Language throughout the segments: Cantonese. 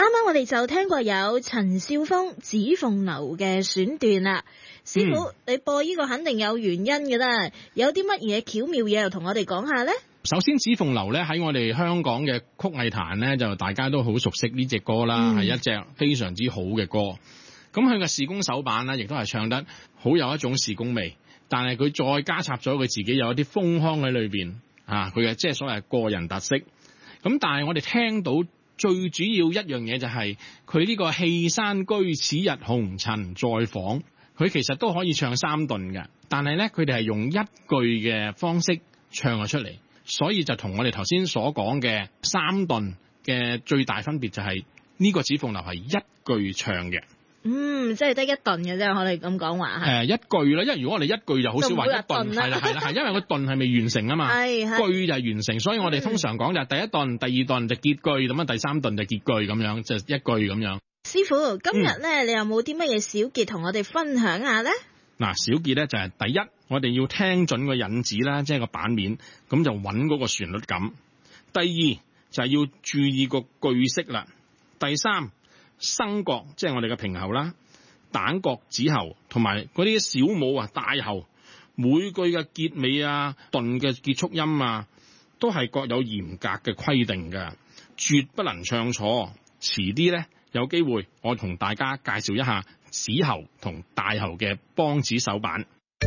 啱我哋就聽過有陳少峰《紫鳳樓》嘅選段啦。師傅，你播呢個肯定有原因嘅啦，有啲乜嘢巧妙嘢又同我哋講下呢？ 首先，《紫鳳樓》咧喺我哋香港嘅曲藝壇咧，就大家都好熟悉呢隻歌啦，係一隻非常之好嘅歌。咁佢嘅事工手板咧，亦都係唱得好有一種事工味，但係佢再加插咗佢自己有一啲風腔喺裏邊啊，佢嘅即係所謂個人特色。咁但係我哋聽到最主要一樣嘢就係佢呢個棄山居，此日紅塵在訪，佢其實都可以唱三頓嘅，但係咧佢哋係用一句嘅方式唱咗出嚟，所以就同我哋頭先所講嘅三頓嘅最大分別就係呢個紫鳳樓係一句唱嘅。即係得一頓嘅啫，我哋咁講話。一句啦，因為如果我哋一句就好少話一頓，係啦，因為個頓係未完成啊嘛，句就係完成，所以我哋通常講就係第一頓、第二頓就結句，咁樣第三頓就結句咁樣，就一句咁樣。師傅，今日咧你有冇啲乜嘢小結同我哋分享下咧？嗱，小結咧就係第一，我哋要聽準個引子啦，即係個版面，咁就揾嗰個旋律感。第二就係要注意個句式啦。第三，生角即係我哋嘅平喉啦、蛋角、子喉同埋嗰啲小母啊、大喉，每句嘅結尾啊、頓嘅結束音啊，都係各有嚴格嘅規定嘅，絕不能唱錯。遲啲咧有機會，我同大家介紹一下子喉同大喉嘅梆子手板。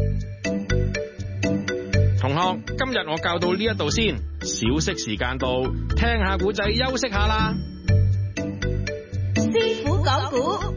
同學，今日我教到呢一度先，小息時間到，聽下古仔休息下啦。 師傅講古，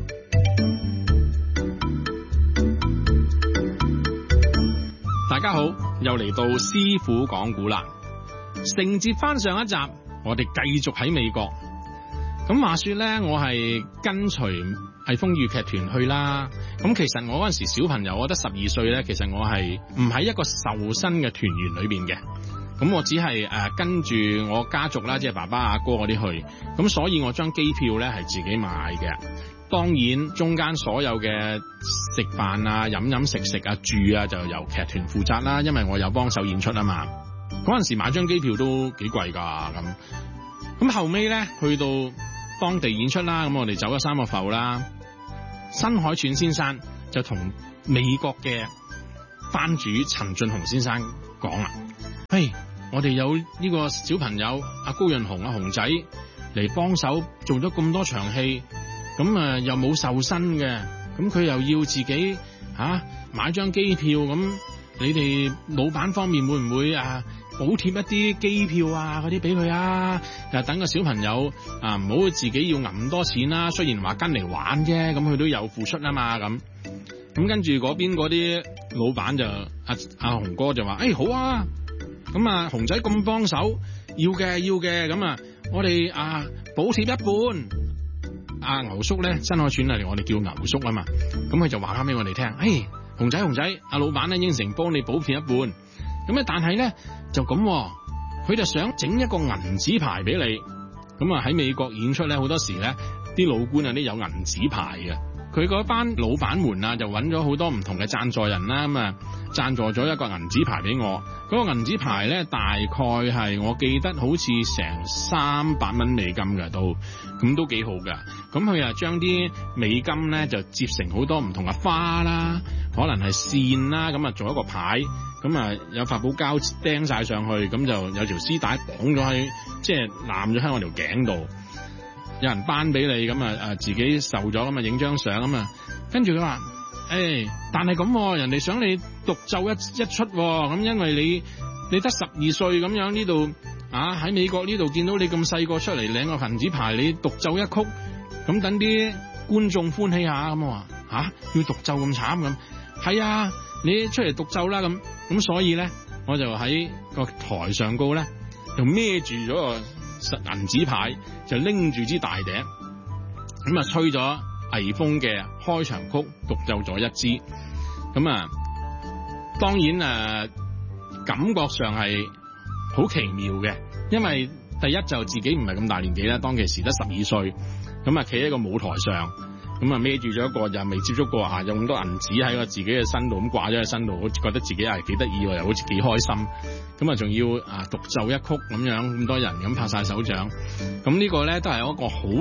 大家好，又嚟到師傅講古啦。承接翻上一集，我哋繼續喺美國。咁話說咧，我係跟隨藝風粵劇團去啦。咁其實我嗰陣時小朋友，我得12歲咧，其實我係唔喺一個受薪嘅團員裏邊嘅。咁我只係跟住我家族啦，即係爸爸阿哥嗰啲去，咁所以我張機票咧係自己買嘅。當然中間所有嘅食飯啊、飲食食啊、住啊，就由劇團負責啦，因為我有幫手演出啊嘛。嗰陣時買張機票都幾貴㗎，咁後尾咧去到當地演出啦，咁我哋走咗3個埠啦。新海誠先生就同美國嘅班主陳俊雄先生講啦。嘿，我哋有呢個小朋友阿高潤雄阿雄仔嚟幫手做咗咁多場戲，咁又冇受薪嘅，咁佢又要自己買張機票，咁你哋老闆方面會唔會補貼一啲機票嗰啲俾佢啊？又等個小朋友唔好自己要揞咁多錢啦，雖然話跟嚟玩啫，咁佢都有付出啊嘛，咁跟住嗰邊嗰啲老闆就阿雄哥就話好啊。咁熊仔咁幫手，要嘅，咁我哋補貼一半。牛叔咧，新海誠嚟，我哋叫牛叔啊嘛。咁佢就話翻俾我哋聽，熊仔，阿老闆咧應承幫你補貼一半。咁但係咧就咁，佢就想整一個銀紙牌俾你。咁喺美國演出咧，好多時咧啲老官啲有銀紙牌嘅。佢嗰班老闆們就揾咗好多唔同嘅贊助人啦，贊助咗一個銀紙牌俾我。嗰個銀紙牌咧，大概係我記得好似成300蚊美金嘅都，咁都幾好噶。咁佢將啲美金咧就折成好多唔同嘅花啦，可能係線啦，咁做一個牌，咁有發泡膠釘晒上去，咁就有條絲帶綁咗喺，即係攬咗喺我條頸度。有人頒俾你，咁自己受咗，咁影張相，咁跟住佢話，但係咁，人哋想你獨奏一出，咁因為你得12歲咁樣，呢度喺美國呢度見到你咁細個出嚟領個銀紙牌，你獨奏一曲，咁等啲觀眾歡喜下，咁我話要獨奏咁慘咁，係啊，你出嚟獨奏啦咁所以咧，我就喺個台上高咧，就孭住咗個銀紙牌，就拎住支大笛，咁吹咗藝風嘅開場曲，獨奏咗一支，咁當然感覺上係好奇妙嘅，因為第一就自己唔係咁大年紀啦，當其時得12歲，咁企喺個舞台上，咁孭住咗一個又未接觸過有咁多銀紙喺個自己嘅身度，咁掛咗喺身度，好似覺得自己係幾得意喎，又好似幾開心，咁仲要獨奏一曲咁樣，咁多人咁拍晒手掌，咁呢個咧都係一個好難忘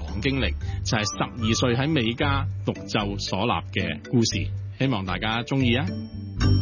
堂經歷，就係12歲喺美加獨奏所立嘅故事，希望大家鍾意啊！